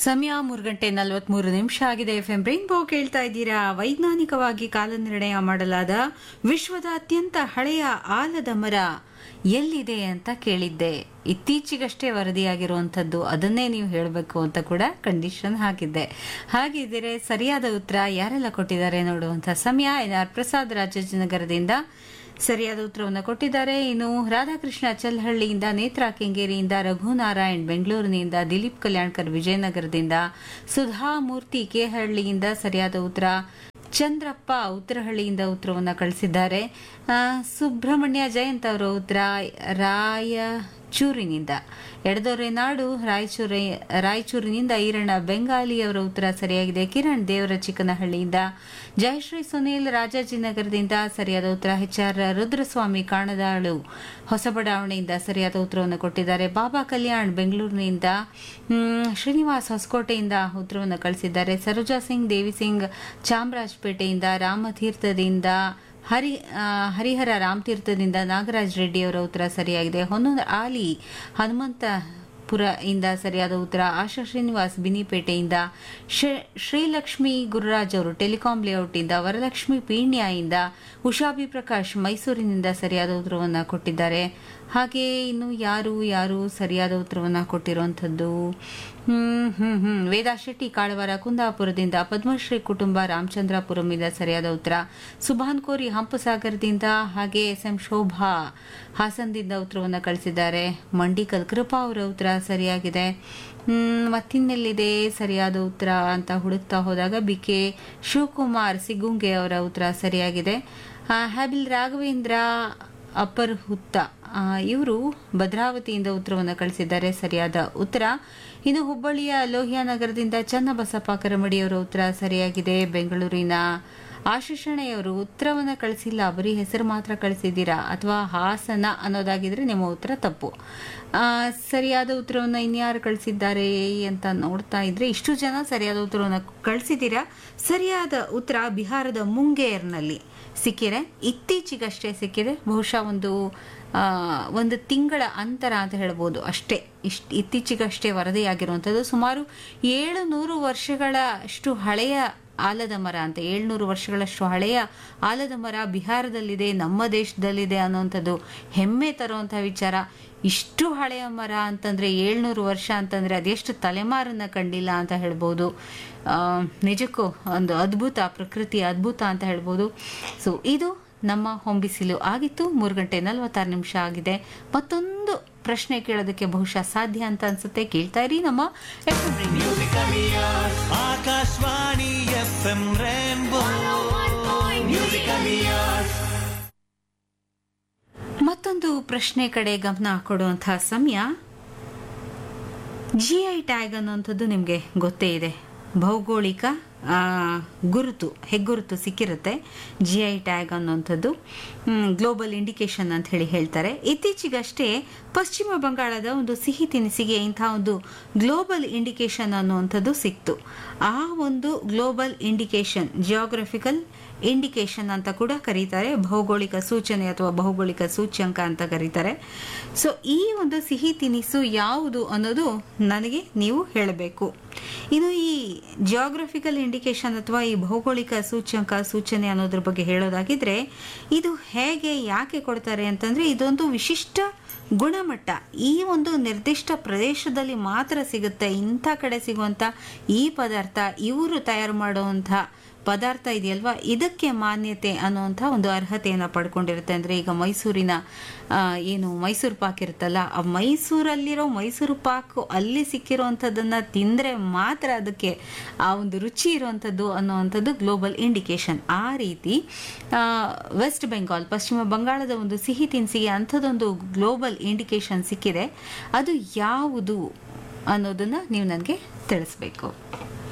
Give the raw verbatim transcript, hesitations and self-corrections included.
ಸಮಯ ಮೂರು ಗಂಟೆ ನಲವತ್ಮೂರು ನಿಮಿಷ ಆಗಿದೆ. ಎಫ್ ಎಂ ರೈನ್ಬೋ ಕೇಳ್ತಾ ಇದ್ದೀರಾ. ವೈಜ್ಞಾನಿಕವಾಗಿ ಕಾಲನಿರ್ಣಯ ಮಾಡಲಾದ ವಿಶ್ವದ ಅತ್ಯಂತ ಹಳೆಯ ಆಲದ ಮರ ಎಲ್ಲಿದೆ ಅಂತ ಕೇಳಿದ್ದೆ. ಇತ್ತೀಚೆಗಷ್ಟೇ ವರದಿಯಾಗಿರುವಂಥದ್ದು, ಅದನ್ನೇ ನೀವು ಹೇಳಬೇಕು ಅಂತ ಕೂಡ ಕಂಡೀಷನ್ ಹಾಕಿದ್ದೆ. ಹಾಗಿದ್ರೆ ಸರಿಯಾದ ಉತ್ತರ ಯಾರೆಲ್ಲ ಕೊಟ್ಟಿದ್ದಾರೆ ನೋಡುವಂಥ ಸಮಯ. ಎನ್ ಆರ್ ಪ್ರಸಾದ್ ರಾಜಾಜಿನಗರದಿಂದ ಸರಿಯಾದ ಉತ್ತರವನ್ನು ಕೊಟ್ಟಿದ್ದಾರೆ. ಇನ್ನು ರಾಧಾಕೃಷ್ಣ ಚಲ್ಹಳ್ಳಿಯಿಂದ, ನೇತ್ರಾ ಕೆಂಗೇರಿಯಿಂದ, ರಘುನಾರಾಯಣ್ ಬೆಂಗಳೂರಿನಿಂದ, ದಿಲೀಪ್ ಕಲ್ಯಾಣ್ಕರ್ ವಿಜಯನಗರದಿಂದ, ಸುಧಾಮೂರ್ತಿ ಕೆಹಳ್ಳಿಯಿಂದ ಸರಿಯಾದ ಉತ್ತರ, ಚಂದ್ರಪ್ಪ ಉತ್ತರಹಳ್ಳಿಯಿಂದ ಉತ್ತರವನ್ನು ಕಳಿಸಿದ್ದಾರೆ. ಸುಬ್ರಹ್ಮಣ್ಯ ಜಯಂತ್ ಅವರ ಉತ್ತರ ರಾಯಚೂರಿನಿಂದ, ಎಡದೊರೆ ನಾಡು ರಾಯಚೂರಿ ರಾಯಚೂರಿನಿಂದ ಈರಣ್ಣ ಬೆಂಗಾಲಿ ಅವರ ಉತ್ತರ ಸರಿಯಾಗಿದೆ. ಕಿರಣ್ ದೇವರ ಚಿಕ್ಕನಹಳ್ಳಿಯಿಂದ, ಜಯಶ್ರೀ ಸುನೀಲ್ ರಾಜಾಜಿನಗರದಿಂದ ಸರಿಯಾದ ಉತ್ತರ, ಎಚ್ ಆರ್ ರುದ್ರಸ್ವಾಮಿ ಕಾಣದಾಳು ಹೊಸಬಡಾವಣೆಯಿಂದ ಸರಿಯಾದ ಉತ್ತರವನ್ನು ಕೊಟ್ಟಿದ್ದಾರೆ. ಬಾಬಾ ಕಲ್ಯಾಣ್ ಬೆಂಗಳೂರಿನಿಂದ, ಶ್ರೀನಿವಾಸ್ ಹೊಸಕೋಟೆಯಿಂದ ಉತ್ತರವನ್ನು ಕಳಿಸಿದ್ದಾರೆ. ಸರೋಜಾ ಸಿಂಗ್ ದೇವಿ ಸಿಂಗ್ ಚಾಮರಾಜಪೇಟೆಯಿಂದ, ರಾಮತೀರ್ಥದಿಂದ, ಹರಿ ಹರಿಹರ ರಾಮತೀರ್ಥದಿಂದ ನಾಗರಾಜ್ ರೆಡ್ಡಿ ಅವರ ಉತ್ತರ ಸರಿಯಾಗಿದೆ. ಹೊನ್ನೂರು ಆಲಿ ಹನುಮಂತಪುರ ಇಂದ ಸರಿಯಾದ ಉತ್ತರ. ಆಶಾ ಶ್ರೀನಿವಾಸ್ ಬಿನಿಪೇಟೆಯಿಂದ, ಶ್ರೀಲಕ್ಷ್ಮಿ ಗುರುರಾಜ್ ಅವರು ಟೆಲಿಕಾಂ ಲೇಔಟ್ ಇಂದ, ವರಲಕ್ಷ್ಮಿ ಪೀಣ್ಯ ಇಂದ, ಉಷಾಬಿ ಪ್ರಕಾಶ್ ಮೈಸೂರಿನಿಂದ ಸರಿಯಾದ ಉತ್ತರವನ್ನು ಕೊಟ್ಟಿದ್ದಾರೆ. ಹಾಗೆ ಇನ್ನು ಯಾರು ಯಾರು ಸರಿಯಾದ ಉತ್ತರವನ್ನು ಕೊಟ್ಟಿರುವಂಥದ್ದು, ಹ್ಮ್ ಹ್ಮ್ ಹ್ಮ್ ವೇದಾ ಶೆಟ್ಟಿ ಕಾಳವಾರ ಕುಂದಾಪುರದಿಂದ, ಪದ್ಮಶ್ರೀ ಕುಟುಂಬ ರಾಮಚಂದ್ರಪುರಮಿಂದ ಸರಿಯಾದ ಉತ್ತರ, ಸುಭಾನ್ ಕೋರಿ ಹಂಪಸಾಗರದಿಂದ, ಹಾಗೆ ಎಸ್ ಎಂ ಶೋಭಾ ಹಾಸನದಿಂದ ಉತ್ತರವನ್ನು ಕಳಿಸಿದ್ದಾರೆ. ಮಂಡಿಕಲ್ ಕೃಪಾ ಅವರ ಉತ್ತರ ಸರಿಯಾಗಿದೆ. ಹ್ಮ್ ಮತ್ತಿನ್ನೆಲ್ಲಿದೆ ಸರಿಯಾದ ಉತ್ತರ ಅಂತ ಹುಡುಕ್ತಾ ಹೋದಾಗ ಬಿ ಕೆ ಶಿವಕುಮಾರ್ ಸಿಗುಂಗೆ ಅವರ ಉತ್ತರ ಸರಿಯಾಗಿದೆ. ಹ್ಯಾಬಿಲ್ ರಾಘವೇಂದ್ರ ಅಪ್ಪರ್ ಹುತ್ತ ಇವರು ಭದ್ರಾವತಿಯಿಂದ ಉತ್ತರವನ್ನು ಕಳಿಸಿದ್ದಾರೆ, ಸರಿಯಾದ ಉತ್ತರ. ಇನ್ನು ಹುಬ್ಬಳ್ಳಿಯ ಲೋಹಿಯಾ ನಗರದಿಂದ ಚನ್ನಬಸಪ್ಪ ಕರಮಡಿಯವರ ಉತ್ತರ ಸರಿಯಾಗಿದೆ. ಬೆಂಗಳೂರಿನ ಆಶಿಷಣೆಯವರು ಉತ್ತರವನ್ನು ಕಳಿಸಿಲ್ಲ, ಬರೀ ಹೆಸರು ಮಾತ್ರ ಕಳಿಸಿದ್ದೀರಾ, ಅಥವಾ ಹಾಸನ ಅನ್ನೋದಾಗಿದ್ರೆ ನಿಮ್ಮ ಉತ್ತರ ತಪ್ಪು. ಸರಿಯಾದ ಉತ್ತರವನ್ನು ಇನ್ಯಾರು ಕಳಿಸಿದ್ದಾರೆ ಅಂತ ನೋಡ್ತಾ ಇದ್ರೆ ಇಷ್ಟು ಜನ ಸರಿಯಾದ ಉತ್ತರವನ್ನು ಕಳಿಸಿದ್ದೀರಾ. ಸರಿಯಾದ ಉತ್ತರ ಬಿಹಾರದ ಮುಂಗೇರ್ನಲ್ಲಿ ಸಿಕ್ಕಿದೆ, ಇತ್ತೀಚೆಗಷ್ಟೇ ಸಿಕ್ಕಿದೆ. ಬಹುಶಃ ಒಂದು ಒಂದು ತಿಂಗಳ ಅಂತರ ಅಂತ ಹೇಳ್ಬೋದು ಅಷ್ಟೇ. ಇಷ್ಟು ಇತ್ತೀಚೆಗಷ್ಟೇ ವರದಿಯಾಗಿರುವಂಥದ್ದು. ಸುಮಾರು ಏಳುನೂರು ವರ್ಷಗಳಷ್ಟು ಹಳೆಯ ಆಲದ ಮರ ಅಂತ, ಏಳ್ನೂರು ವರ್ಷಗಳಷ್ಟು ಹಳೆಯ ಆಲದ ಮರ ಬಿಹಾರದಲ್ಲಿದೆ, ನಮ್ಮ ದೇಶದಲ್ಲಿದೆ ಅನ್ನೋಂಥದ್ದು ಹೆಮ್ಮೆ ತರುವಂಥ ವಿಚಾರ. ಇಷ್ಟು ಹಳೆಯ ಮರ ಅಂತಂದರೆ, ಏಳ್ನೂರು ವರ್ಷ ಅಂತಂದರೆ ಅದೆಷ್ಟು ತಲೆಮಾರನ್ನು ಕಂಡಿಲ್ಲ ಅಂತ ಹೇಳ್ಬೋದು. ನಿಜಕ್ಕೂ ಒಂದು ಅದ್ಭುತ, ಪ್ರಕೃತಿ ಅದ್ಭುತ ಅಂತ ಹೇಳ್ಬೋದು. ಸೊ ಇದು ನಮ್ಮ ಹೊಂಬಿಸಿಲು ಆಗಿತ್ತು. ಮೂರು ಗಂಟೆ ನಲವತ್ತಾರು ನಿಮಿಷ ಆಗಿದೆ. ಮತ್ತೊಂದು ಪ್ರಶ್ನೆ ಕೇಳೋದಕ್ಕೆ ಬಹುಶಃ ಸಾಧ್ಯ ಅಂತ ಅನ್ಸುತ್ತೆ. ಕೇಳ್ತಾ ಇರಿ ನಮ್ಮ ಆಕಾಶವಾಣಿ ಎಫ್ ಎಂ ರೈನ್ಬೋ. ಮತ್ತೊಂದು ಪ್ರಶ್ನೆ ಕಡೆ ಗಮನ ಕೊಡುವಂತಹ ಸಮಯ. ಜಿ ಐ ಟ್ಯಾಗ್ ಅನ್ನುವಂಥದ್ದು ನಿಮಗೆ ಗೊತ್ತೇ ಇದೆ. ಭೌಗೋಳಿಕ ಗುರುತು, ಹೆಗ್ಗುರುತು ಸಿಕ್ಕಿರುತ್ತೆ. ಜಿ ಐ ಟ್ಯಾಗ್ ಅನ್ನುವಂಥದ್ದು ಗ್ಲೋಬಲ್ ಇಂಡಿಕೇಶನ್ ಅಂತ ಹೇಳಿ ಹೇಳ್ತಾರೆ. ಇತ್ತೀಚೆಗಷ್ಟೇ ಪಶ್ಚಿಮ ಬಂಗಾಳದ ಒಂದು ಸಿಹಿ ತಿನಿಸಿಗೆ ಇಂಥ ಒಂದು ಗ್ಲೋಬಲ್ ಇಂಡಿಕೇಶನ್ ಅನ್ನುವಂಥದ್ದು ಸಿಕ್ತು. ಆ ಒಂದು ಗ್ಲೋಬಲ್ ಇಂಡಿಕೇಶನ್ ಜಿಯೋಗ್ರಫಿಕಲ್ ಇಂಡಿಕೇಶನ್ ಅಂತ ಕೂಡ ಕರೀತಾರೆ. ಭೌಗೋಳಿಕ ಸೂಚನೆ ಅಥವಾ ಭೌಗೋಳಿಕ ಸೂಚ್ಯಂಕ ಅಂತ ಕರೀತಾರೆ. ಸೊ ಈ ಒಂದು ಸಿಹಿ ತಿನಿಸು ಯಾವುದು ಅನ್ನೋದು ನನಗೆ ನೀವು ಹೇಳಬೇಕು. ಇನ್ನು ಈ ಜಿಯೋಗ್ರಫಿಕಲ್ ಇಂಡಿಕೇಶನ್ ಅಥವಾ ಈ ಭೌಗೋಳಿಕ ಸೂಚ್ಯಂಕ ಸೂಚನೆ ಅನ್ನೋದ್ರ ಬಗ್ಗೆ ಹೇಳೋದಾಗಿದ್ರೆ, ಇದು ಹೇಗೆ ಯಾಕೆ ಕೊಡ್ತಾರೆ ಅಂತಂದ್ರೆ, ಇದೊಂದು ವಿಶಿಷ್ಟ ಗುಣಮಟ್ಟ. ಈ ಒಂದು ನಿರ್ದಿಷ್ಟ ಪ್ರದೇಶದಲ್ಲಿ ಮಾತ್ರ ಸಿಗುತ್ತೆ, ಇಂಥ ಕಡೆ ಸಿಗುವಂಥ ಈ ಪದಾರ್ಥ, ಇವರು ತಯಾರು ಮಾಡುವಂಥ ಪದಾರ್ಥ ಇದೆಯಲ್ವಾ, ಇದಕ್ಕೆ ಮಾನ್ಯತೆ ಅನ್ನುವಂಥ ಒಂದು ಅರ್ಹತೆಯನ್ನು ಪಡ್ಕೊಂಡಿರುತ್ತೆ. ಅಂದರೆ ಈಗ ಮೈಸೂರಿನ ಏನು ಮೈಸೂರು ಪಾಕ್ ಇರುತ್ತಲ್ಲ, ಆ ಮೈಸೂರಲ್ಲಿರೋ ಮೈಸೂರು ಪಾಕ್ ಅಲ್ಲಿ ಸಿಕ್ಕಿರುವಂಥದ್ದನ್ನು ತಿಂದರೆ ಮಾತ್ರ ಅದಕ್ಕೆ ಆ ಒಂದು ರುಚಿ ಇರುವಂಥದ್ದು ಅನ್ನುವಂಥದ್ದು ಗ್ಲೋಬಲ್ ಇಂಡಿಕೇಶನ್. ಆ ರೀತಿ ವೆಸ್ಟ್ ಬೆಂಗಾಲ್, ಪಶ್ಚಿಮ ಬಂಗಾಳದ ಒಂದು ಸಿಹಿ ತಿನಿಸಿಗೆ ಅಂಥದ್ದೊಂದು ಗ್ಲೋಬಲ್ ಇಂಡಿಕೇಶನ್ ಸಿಕ್ಕಿದೆ. ಅದು ಯಾವುದು ಅನ್ನೋದನ್ನು ನೀವು ನನಗೆ ತಿಳಿಸ್ಬೇಕು.